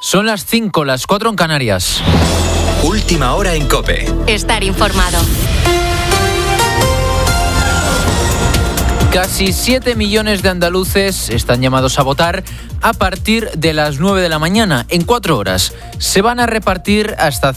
Son las 5, las 4 en Canarias. Última hora en COPE. Estar informado. Casi 7 millones de andaluces están llamados a votar a partir de las 9 de la mañana, en 4 horas. Se van a repartir hasta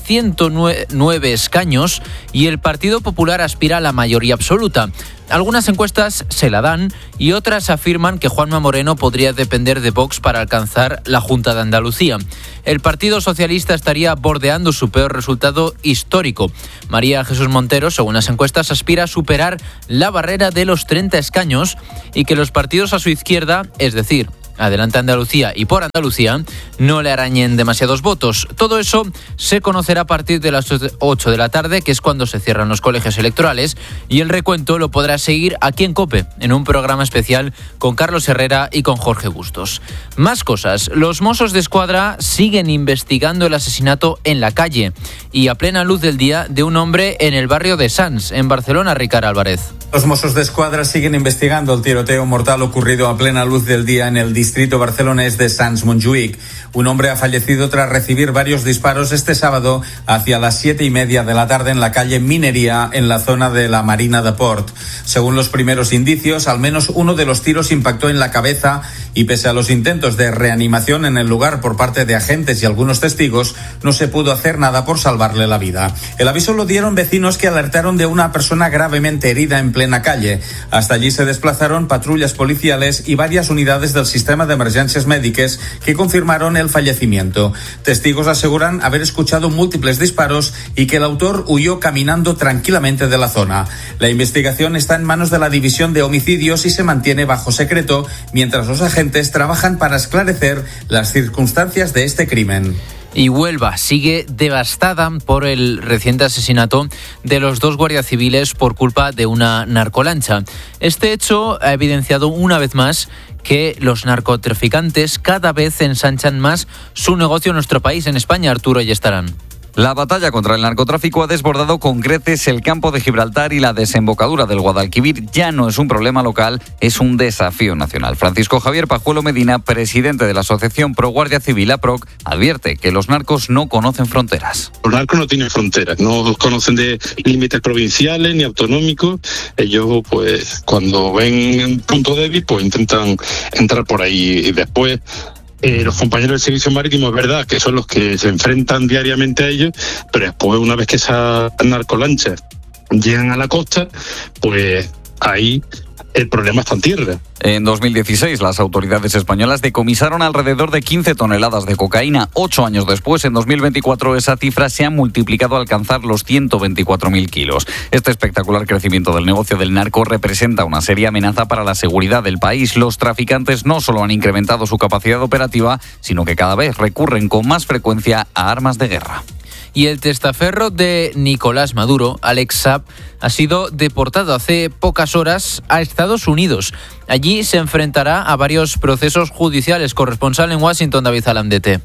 109 escaños y el Partido Popular aspira a la mayoría absoluta. Algunas encuestas se la dan y otras afirman que Juanma Moreno podría depender de Vox para alcanzar la Junta de Andalucía. El Partido Socialista estaría bordeando su peor resultado histórico. María Jesús Montero, según las encuestas, aspira a superar la barrera de los 30 escaños y que los partidos a su izquierda, es decir, Adelante Andalucía y Por Andalucía, no le arañen demasiados votos. Todo eso se conocerá a partir de las 8 de la tarde, que es cuando se cierran los colegios electorales, y el recuento lo podrá seguir aquí en COPE, en un programa especial con Carlos Herrera y con Jorge Bustos. Más cosas. Los Mossos de Escuadra siguen investigando el asesinato en la calle y a plena luz del día de un hombre en el barrio de Sants, en Barcelona. Ricard Álvarez. Los Mossos de Escuadra siguen investigando el tiroteo mortal ocurrido a plena luz del día en el distrito barcelonés de Sants-Montjuïc. Un hombre ha fallecido tras recibir varios disparos este sábado hacia las 7:30 de la tarde en la calle Minería, en la zona de la Marina de Port. Según los primeros indicios, al menos uno de los tiros impactó en la cabeza y pese a los intentos de reanimación en el lugar por parte de agentes y algunos testigos, no se pudo hacer nada por salvarle la vida. El aviso lo dieron vecinos que alertaron de una persona gravemente herida en plena calle. Hasta allí se desplazaron patrullas policiales y varias unidades del sistema de emergencias médicas que confirmaron el fallecimiento. Testigos aseguran haber escuchado múltiples disparos y que el autor huyó caminando tranquilamente de la zona. La investigación está en manos de la División de Homicidios y se mantiene bajo secreto, mientras los agentes trabajan para esclarecer las circunstancias de este crimen. Y Huelva sigue devastada por el reciente asesinato de los 2 guardias civiles por culpa de una narcolancha. Este hecho ha evidenciado una vez más que los narcotraficantes cada vez ensanchan más su negocio en nuestro país, en España. Arturo Ayestarán. La batalla contra el narcotráfico ha desbordado con creces el campo de Gibraltar y la desembocadura del Guadalquivir ya no es un problema local, es un desafío nacional. Francisco Javier Pajuelo Medina, presidente de la Asociación Pro Guardia Civil APROC, advierte que los narcos no conocen fronteras. Los narcos no tienen fronteras, no conocen de límites provinciales ni autonómicos. Ellos, pues, cuando ven un punto débil, pues intentan entrar por ahí y después... los compañeros del servicio marítimo es verdad que son los que se enfrentan diariamente a ellos, pero después una vez que esas narcolanchas llegan a la costa, pues ahí el problema está en tierra. En 2016, las autoridades españolas decomisaron alrededor de 15 toneladas de cocaína. 8 años después, en 2024, esa cifra se ha multiplicado a alcanzar los 124.000 kilos. Este espectacular crecimiento del negocio del narco representa una seria amenaza para la seguridad del país. Los traficantes no solo han incrementado su capacidad operativa, sino que cada vez recurren con más frecuencia a armas de guerra. Y el testaferro de Nicolás Maduro, Alex Saab, ha sido deportado hace pocas horas a Estados Unidos. Allí se enfrentará a varios procesos judiciales. Corresponsal en Washington, David Alandete.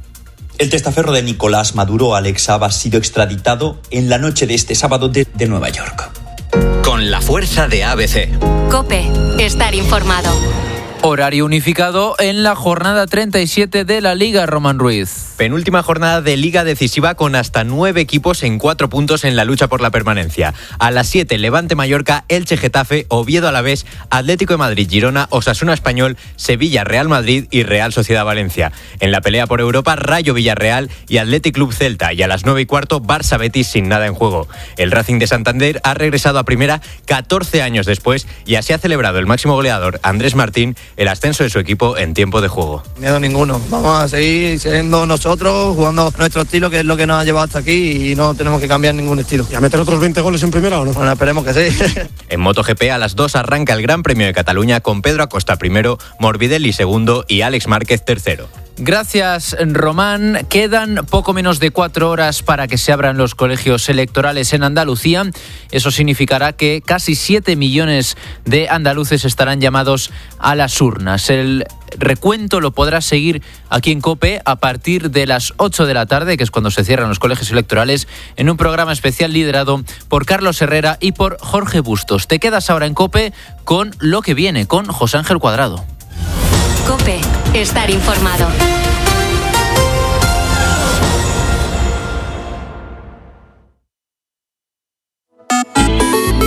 El testaferro de Nicolás Maduro, Alex Saab, ha sido extraditado en la noche de este sábado desde Nueva York. Con la fuerza de ABC. COPE. Estar informado. Horario unificado en la jornada 37 de la Liga, Román Ruiz. Penúltima jornada de Liga decisiva con hasta 9 equipos en 4 puntos en la lucha por la permanencia. A las 7, Levante Mallorca, Elche Getafe, Oviedo Alavés, Atlético de Madrid Girona, Osasuna Español, Sevilla Real Madrid y Real Sociedad Valencia. En la pelea por Europa, Rayo Villarreal y Athletic Club Celta. Y a las 9:15, Barça Betis sin nada en juego. El Racing de Santander ha regresado a primera 14 años después y así ha celebrado el máximo goleador, Andrés Martín, el ascenso de su equipo en tiempo de juego. Miedo ninguno. Vamos a seguir siendo nosotros, jugando nuestro estilo, que es lo que nos ha llevado hasta aquí, y no tenemos que cambiar ningún estilo. ¿Y a meter otros 20 goles en primera o no? Bueno, esperemos que sí. En MotoGP a las 2 arranca el Gran Premio de Cataluña con Pedro Acosta primero, Morbidelli segundo y Alex Márquez tercero. Gracias, Román. Quedan poco menos de 4 horas para que se abran los colegios electorales en Andalucía. Eso significará que casi 7 millones de andaluces estarán llamados a las urnas. El recuento lo podrás seguir aquí en COPE a partir de las 8 de la tarde, que es cuando se cierran los colegios electorales, en un programa especial liderado por Carlos Herrera y por Jorge Bustos. Te quedas ahora en COPE con lo que viene, con José Ángel Cuadrado. COPE. Estar informado.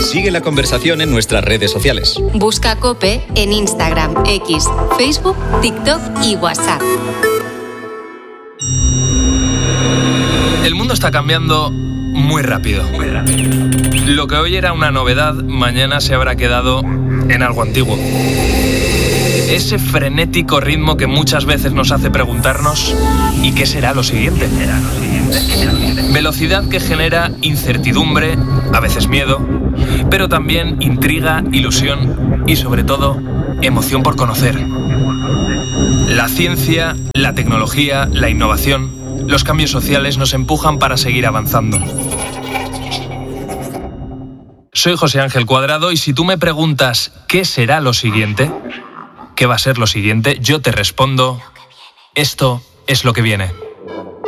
Sigue la conversación en nuestras redes sociales. Busca COPE en Instagram, X, Facebook, TikTok y WhatsApp. El mundo está cambiando muy rápido. Lo que hoy era una novedad, mañana se habrá quedado en algo antiguo. Ese frenético ritmo que muchas veces nos hace preguntarnos ¿y qué será lo siguiente? Velocidad que genera incertidumbre, a veces miedo, pero también intriga, ilusión y sobre todo emoción por conocer. La ciencia, la tecnología, la innovación, los cambios sociales nos empujan para seguir avanzando. Soy José Ángel Cuadrado y si tú me preguntas ¿qué será lo siguiente? ¿Qué va a ser lo siguiente? Yo te respondo, esto es lo que viene.